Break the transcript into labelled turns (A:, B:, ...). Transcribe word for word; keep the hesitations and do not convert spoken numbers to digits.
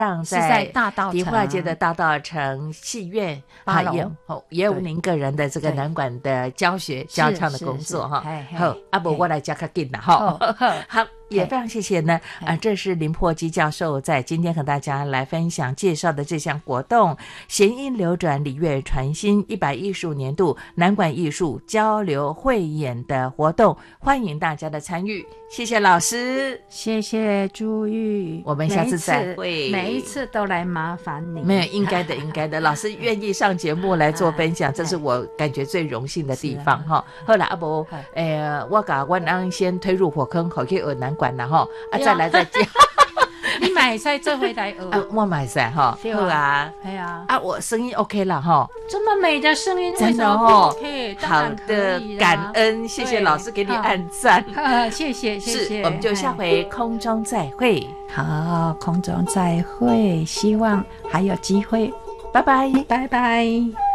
A: 让
B: 是在大道城
A: 迪化街的大道城戏院
B: 八楼
A: 也有也有您个人的这个南管的教学教唱的工作哈。好，啊不，我来加个紧了哈。好，也非常谢谢呢啊，这是林珀基教授在今天和大家来分享介绍的这项活动——弦音流转，礼乐传心一百一十五年度南管艺术交流汇演的活动，欢迎大家的参与。谢谢老师，
B: 谢谢朱玉，
A: 我们下次再会。
B: 每一次都来麻烦你，
A: 没有，应该的，应该的。老师愿意上节目来做分享，这是我感觉最荣幸的地方哈。后来阿伯，呃，我把万安先推入火坑，好去学南管了哈，啊，再来再讲。
B: 你买菜这回来学，
A: 啊，我买菜哈，好啊，
B: 哎呀，
A: 啊，我声音 OK 了哈，
B: 这么美的声音，
A: 真的哦
B: ，OK，
A: 好的，感恩，谢谢老师给你按赞，
B: 谢谢谢谢，
A: 我们就下回空中再会，
B: 好，空中再会，希望还有机会，
A: 拜拜，
B: 拜拜。